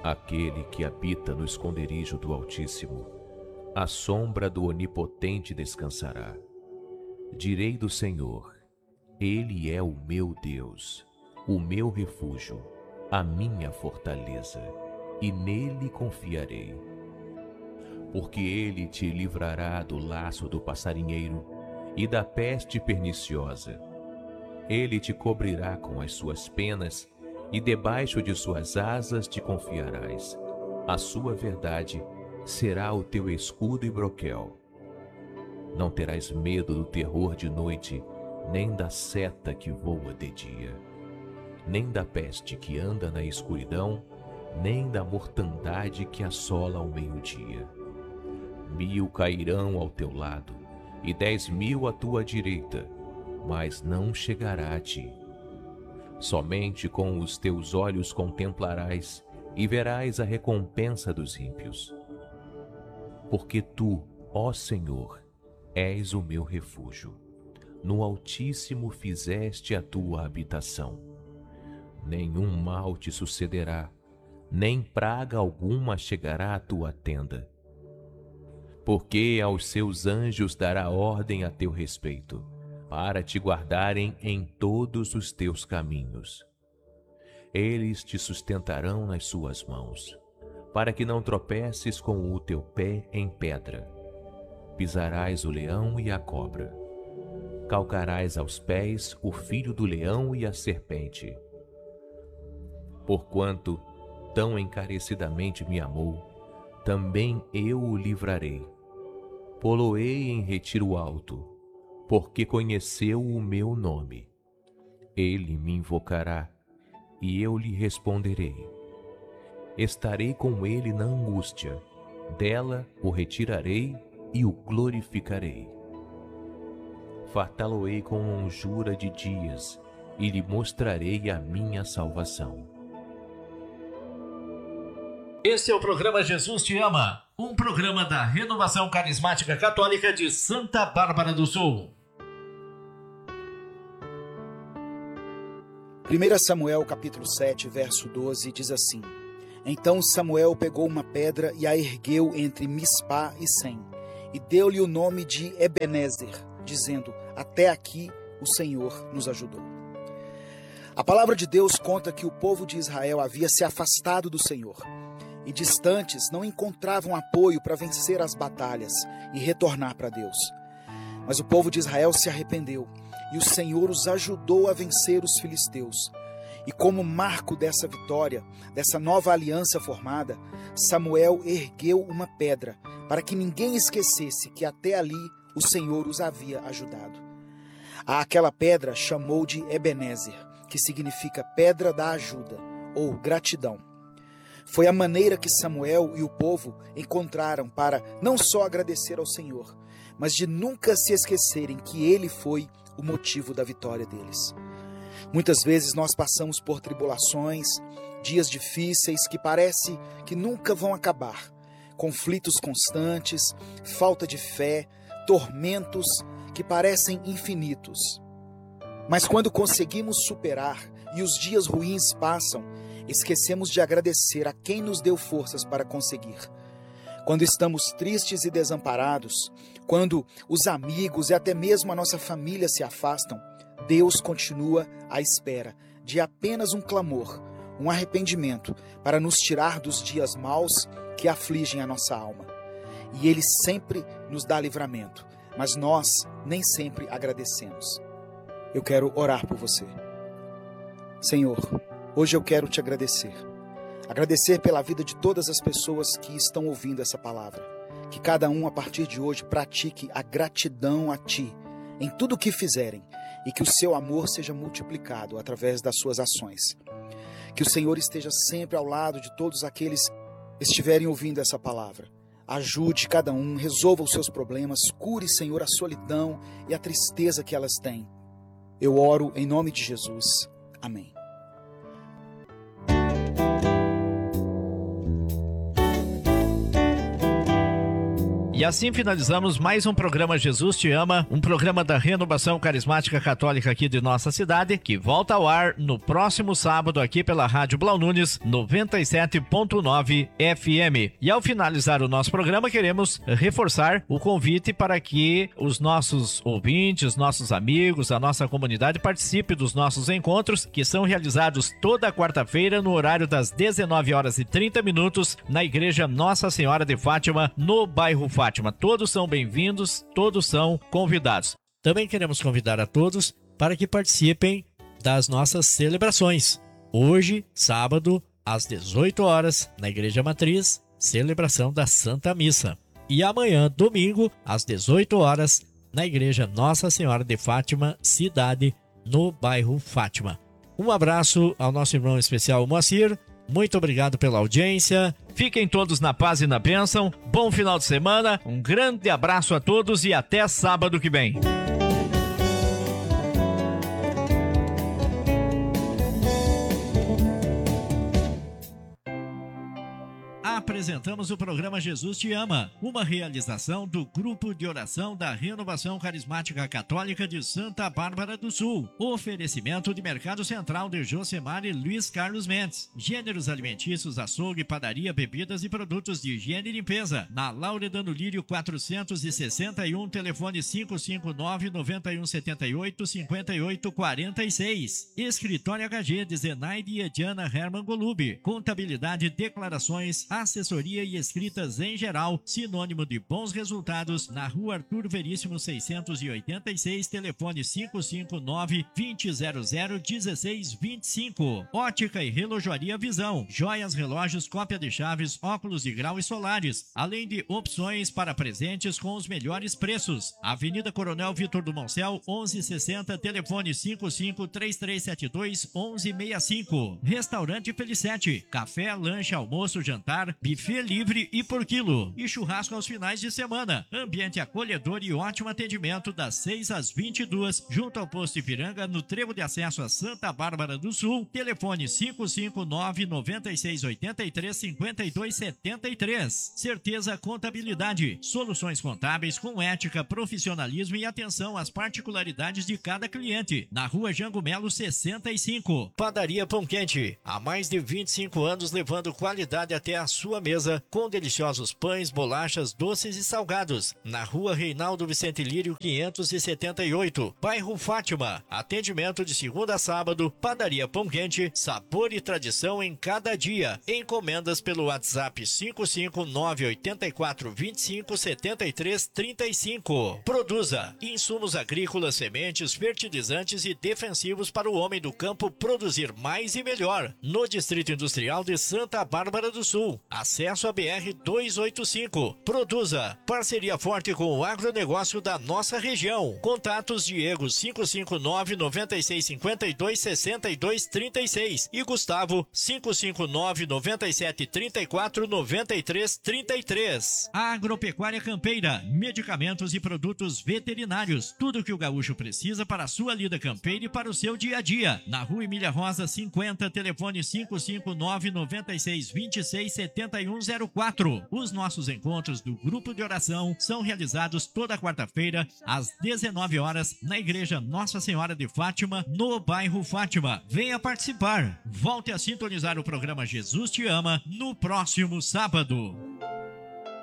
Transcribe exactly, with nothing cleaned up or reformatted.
Aquele que habita no esconderijo do Altíssimo, à sombra do Onipotente descansará. Direi do Senhor: Ele é o meu Deus, o meu refúgio, a minha fortaleza, e nele confiarei. Porque ele te livrará do laço do passarinheiro e da peste perniciosa. Ele te cobrirá com as suas penas, e debaixo de suas asas te confiarás. A sua verdade será o teu escudo e broquel. Não terás medo do terror de noite, nem da seta que voa de dia, nem da peste que anda na escuridão, nem da mortandade que assola ao meio-dia. Mil cairão ao teu lado, e dez mil à tua direita, mas não chegará a ti. Somente com os teus olhos contemplarás e verás a recompensa dos ímpios. Porque tu, ó Senhor, és o meu refúgio. No Altíssimo fizeste a tua habitação. Nenhum mal te sucederá, nem praga alguma chegará à tua tenda. Porque aos seus anjos dará ordem a teu respeito, para te guardarem em todos os teus caminhos. Eles te sustentarão nas suas mãos, para que não tropeces com o teu pé em pedra. Pisarás o leão e a cobra. Calcarás aos pés o filho do leão e a serpente. Porquanto tão encarecidamente me amou, também eu o livrarei. Pô-lo-ei em retiro alto, porque conheceu o meu nome. Ele me invocará, e eu lhe responderei. Estarei com ele na angústia, dela o retirarei e o glorificarei. Fartá-lo-ei com longura de dias, e lhe mostrarei a minha salvação. Esse é o programa Jesus Te Ama, um programa da Renovação Carismática Católica de Santa Bárbara do Sul. primeiro Samuel capítulo sete, verso doze, diz assim: Então Samuel pegou uma pedra e a ergueu entre Mispá e Sem, e deu-lhe o nome de Ebenezer, dizendo: Até aqui o Senhor nos ajudou. A palavra de Deus conta que o povo de Israel havia se afastado do Senhor, e distantes não encontravam apoio para vencer as batalhas e retornar para Deus. Mas o povo de Israel se arrependeu, e o Senhor os ajudou a vencer os filisteus. E como marco dessa vitória, dessa nova aliança formada, Samuel ergueu uma pedra, para que ninguém esquecesse que até ali o Senhor os havia ajudado. Aquela pedra chamou de Ebenezer, que significa pedra da ajuda, ou gratidão. Foi a maneira que Samuel e o povo encontraram para não só agradecer ao Senhor, mas de nunca se esquecerem que Ele foi o motivo da vitória deles. Muitas vezes nós passamos por tribulações, dias difíceis que parece que nunca vão acabar, conflitos constantes, falta de fé, tormentos que parecem infinitos. Mas quando conseguimos superar e os dias ruins passam, esquecemos de agradecer a quem nos deu forças para conseguir. Quando estamos tristes e desamparados, quando os amigos e até mesmo a nossa família se afastam, Deus continua à espera de apenas um clamor, um arrependimento para nos tirar dos dias maus que afligem a nossa alma. E Ele sempre nos dá livramento, mas nós nem sempre agradecemos. Eu quero orar por você. Senhor, hoje eu quero te agradecer. Agradecer pela vida de todas as pessoas que estão ouvindo essa palavra. Que cada um, a partir de hoje, pratique a gratidão a Ti em tudo o que fizerem e que o seu amor seja multiplicado através das suas ações. Que o Senhor esteja sempre ao lado de todos aqueles que estiverem ouvindo essa palavra. Ajude cada um, resolva os seus problemas, cure, Senhor, a solidão e a tristeza que elas têm. Eu oro em nome de Jesus. Amém. E E assim finalizamos mais um programa Jesus Te Ama, um programa da Renovação Carismática Católica aqui de nossa cidade, que volta ao ar no próximo sábado aqui pela Rádio Blau Nunes, noventa e sete ponto nove F M. E ao finalizar o nosso programa, queremos reforçar o convite para que os nossos ouvintes, nossos amigos, a nossa comunidade participe dos nossos encontros, que são realizados toda quarta-feira no horário das dezenove horas e trinta minutos na Igreja Nossa Senhora de Fátima, no bairro Fátima. Todos são bem-vindos, todos são convidados. Também queremos convidar a todos para que participem das nossas celebrações. Hoje, sábado, às dezoito horas, na Igreja Matriz, celebração da Santa Missa. E amanhã, domingo, às dezoito horas, na Igreja Nossa Senhora de Fátima, cidade, no bairro Fátima. Um abraço ao nosso irmão especial Moacir. Muito obrigado pela audiência. Fiquem todos na paz e na bênção. Bom final de semana. Um grande abraço a todos e até sábado que vem. Apresentamos o programa Jesus Te Ama, uma realização do Grupo de Oração da Renovação Carismática Católica de Santa Bárbara do Sul. Oferecimento de Mercado Central de Josemar e Luiz Carlos Mendes. Gêneros alimentícios, açougue, padaria, bebidas e produtos de higiene e limpeza. Na Lauredano Lírio quatrocentos e sessenta e um, telefone cinco cinco nove, nove um sete oito, cinco oito quatro seis. Escritório H G de Zenaide e Ediana Herman Golub. Contabilidade, declarações, assessoria e escritas em geral, sinônimo de bons resultados, na Rua Arthur Veríssimo seiscentos e oitenta e seis, telefone cinco cinco nove, dois zero zero, um seis dois cinco. Ótica e Relojoaria Visão, joias, relógios, cópia de chaves, óculos de grau e solares, além de opções para presentes com os melhores preços. Avenida Coronel Vitor do Moncel, onze sessenta, telefone cinco cinco três três sete dois, onze seis cinco. Restaurante Felicete, café, lanche, almoço, jantar, buffet livre e por quilo, e churrasco aos finais de semana. Ambiente acolhedor e ótimo atendimento das seis às vinte e duas, junto ao posto Ipiranga, no trevo de acesso a Santa Bárbara do Sul. Telefone cinco cinco nove, nove seis oito três, cinco dois sete três. Certeza Contabilidade, soluções contábeis com ética, profissionalismo e atenção às particularidades de cada cliente. Na Rua Jango Melo sessenta e cinco. Padaria Pão Quente, há mais de vinte e cinco anos levando qualidade até a sua mesa, com deliciosos pães, bolachas, doces e salgados. Na Rua Reinaldo Vicente Lírio quinhentos e setenta e oito, bairro Fátima. Atendimento de segunda a sábado. Padaria Pão Quente, sabor e tradição em cada dia. Encomendas pelo WhatsApp cinco cinco nove oito quatro, vinte e cinco, setenta e três, trinta e cinco. Produza insumos agrícolas, sementes, fertilizantes e defensivos para o homem do campo produzir mais e melhor. No Distrito Industrial de Santa Bárbara do Sul. Acesso a B R duzentos e oitenta e cinco. Produza. Parceria forte com o agronegócio da nossa região. Contatos Diego cinco cinco nove, nove seis cinco dois, seis dois três seis e Gustavo cinco cinco nove, nove sete três quatro, nove três três três. Agropecuária Campeira. Medicamentos e produtos veterinários. Tudo o que o gaúcho precisa para a sua lida campeira e para o seu dia a dia. Na Rua Emília Rosa cinquenta, telefone cinco cinco nove, nove seis dois seis, sete um zero quatro. Os nossos encontros do grupo de oração são realizados toda quarta-feira às dezenove horas na Igreja Nossa Senhora de Fátima, no bairro Fátima. Venha participar. Volte a sintonizar o programa Jesus Te Ama no próximo sábado.